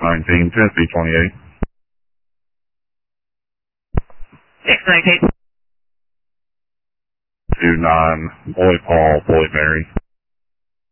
619, Tennessee 28. 619. 29, Boy Paul, Boy Mary.